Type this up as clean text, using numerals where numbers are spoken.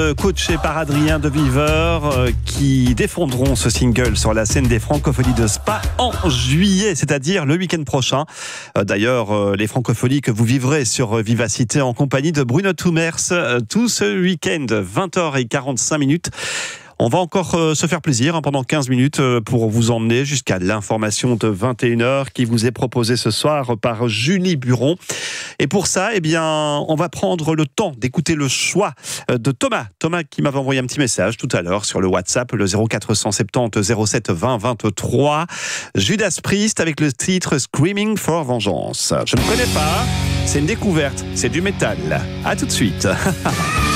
Coachés par Adrien de Viver, qui défendront ce single sur la scène des Francophonies de Spa en juillet, c'est-à-dire le week-end prochain. D'ailleurs, les Francophonies que vous vivrez sur Vivacité en compagnie de Bruno Toumers tout ce week-end, 20h45. On va encore se faire plaisir pendant 15 minutes pour vous emmener jusqu'à l'information de 21h qui vous est proposée ce soir par Julie Buron. Et pour ça, on va prendre le temps d'écouter le choix de Thomas. Thomas qui m'avait envoyé un petit message tout à l'heure sur le WhatsApp, le 0470 07 20 23. Judas Priest avec le titre Screaming for Vengeance. Je ne connais pas, c'est une découverte, c'est du métal. À tout de suite.